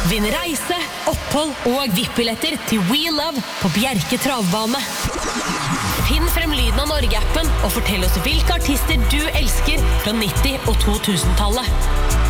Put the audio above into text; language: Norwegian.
Vinn reise, opphold og VIP-billetter til We Love på Bjerke Travbane. Finn frem lyden av Norge-appen og fortell oss hvilke artister du elsker fra 90- og 2000-tallet.